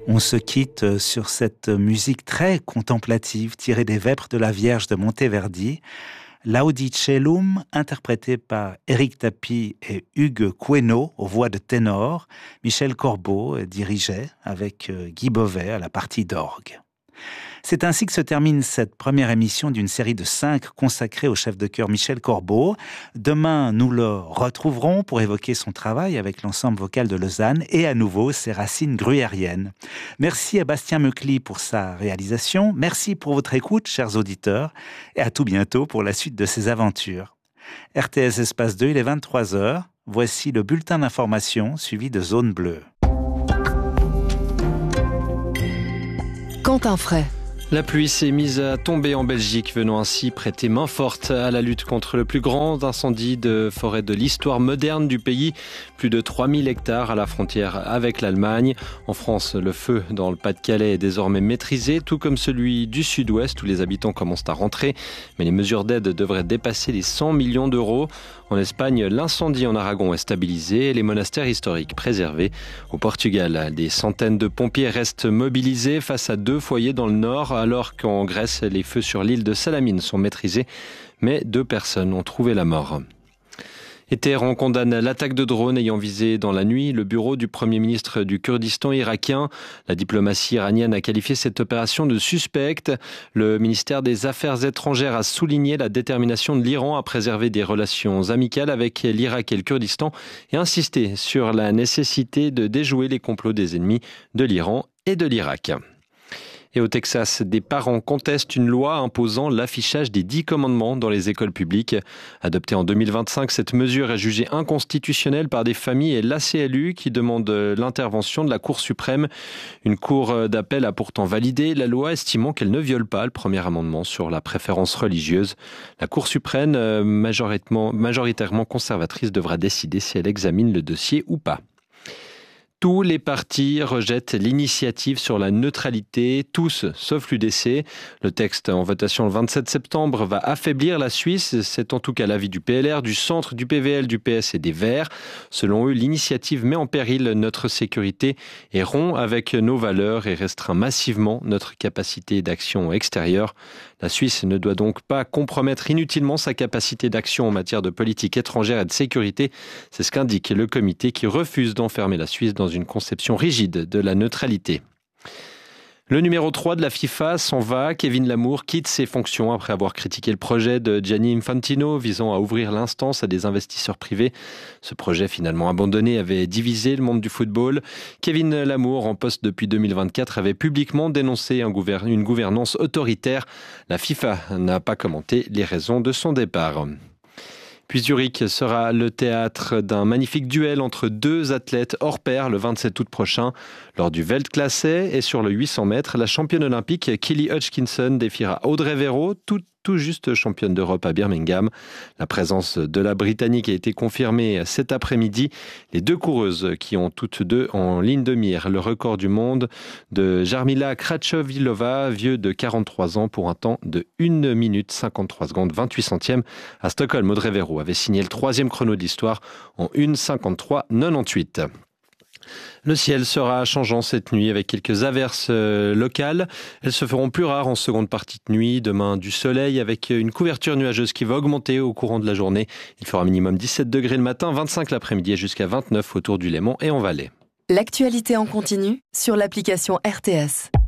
On se quitte sur cette musique très contemplative tirée des Vêpres de la Vierge de Monteverdi, L'Audicelum, interprété par Éric Tapie et Hugues Queneau aux voix de ténor. Michel Corbeau dirigeait avec Guy Beauvais à la partie d'orgue. C'est ainsi que se termine cette première émission d'une série de 5 consacrée au chef de chœur Michel Corbeau. Demain, nous le retrouverons pour évoquer son travail avec l'ensemble vocal de Lausanne et à nouveau ses racines gruyériennes. Merci à Bastien Meucli pour sa réalisation. Merci pour votre écoute, chers auditeurs, et à tout bientôt pour la suite de ces aventures. RTS Espace 2, il est 23h. Voici le bulletin d'information suivi de Zone Bleue. Quentin Fray. La pluie s'est mise à tomber en Belgique, venant ainsi prêter main forte à la lutte contre le plus grand incendie de forêt de l'histoire moderne du pays. Plus de 3000 hectares à la frontière avec l'Allemagne. En France, le feu dans le Pas-de-Calais est désormais maîtrisé, tout comme celui du Sud-Ouest où les habitants commencent à rentrer. Mais les mesures d'aide devraient dépasser les 100 millions d'euros. En Espagne, l'incendie en Aragon est stabilisé et les monastères historiques préservés. Au Portugal, des centaines de pompiers restent mobilisés face à 2 foyers dans le nord, alors qu'en Grèce, les feux sur l'île de Salamine sont maîtrisés, mais 2 personnes ont trouvé la mort. Et Téhéran condamne l'attaque de drone ayant visé dans la nuit le bureau du Premier ministre du Kurdistan irakien. La diplomatie iranienne a qualifié cette opération de suspecte. Le ministère des Affaires étrangères a souligné la détermination de l'Iran à préserver des relations amicales avec l'Irak et le Kurdistan et insisté sur la nécessité de déjouer les complots des ennemis de l'Iran et de l'Irak. Et au Texas, des parents contestent une loi imposant l'affichage des 10 commandements dans les écoles publiques. Adoptée en 2025, cette mesure est jugée inconstitutionnelle par des familles et l'ACLU qui demandent l'intervention de la Cour suprême. Une cour d'appel a pourtant validé la loi, estimant qu'elle ne viole pas le premier amendement sur la préférence religieuse. La Cour suprême, majoritairement conservatrice, devra décider si elle examine le dossier ou pas. Tous les partis rejettent l'initiative sur la neutralité, tous sauf l'UDC. Le texte en votation le 27 septembre va affaiblir la Suisse. C'est en tout cas l'avis du PLR, du Centre, du PVL, du PS et des Verts. Selon eux, l'initiative met en péril notre sécurité et rompt avec nos valeurs et restreint massivement notre capacité d'action extérieure. La Suisse ne doit donc pas compromettre inutilement sa capacité d'action en matière de politique étrangère et de sécurité. C'est ce qu'indique le comité qui refuse d'enfermer la Suisse dans une conception rigide de la neutralité. Le numéro 3 de la FIFA s'en va. Kevin Lamour quitte ses fonctions après avoir critiqué le projet de Gianni Infantino visant à ouvrir l'instance à des investisseurs privés. Ce projet finalement abandonné avait divisé le monde du football. Kevin Lamour, en poste depuis 2024, avait publiquement dénoncé une gouvernance autoritaire. La FIFA n'a pas commenté les raisons de son départ. Puis Zurich sera le théâtre d'un magnifique duel entre 2 athlètes hors pair le 27 août prochain. Lors du Weltklasse et sur le 800 mètres, la championne olympique Kelly Hutchinson défiera Audrey Verreau, tout juste championne d'Europe à Birmingham. La présence de la Britannique a été confirmée cet après-midi. Les 2 coureuses qui ont toutes 2 en ligne de mire le record du monde de Jarmila Kratochvílová, vieux de 43 ans pour un temps de 1 minute 53 secondes 28 centièmes. À Stockholm, Audrey Verreau avait signé le 3e chrono de l'histoire en 1,53,98. Le ciel sera changeant cette nuit avec quelques averses locales. Elles se feront plus rares en seconde partie de nuit. Demain, du soleil avec une couverture nuageuse qui va augmenter au courant de la journée. Il fera minimum 17 degrés le matin, 25 l'après-midi et jusqu'à 29 autour du Léman et en Valais. L'actualité en continu sur l'application RTS.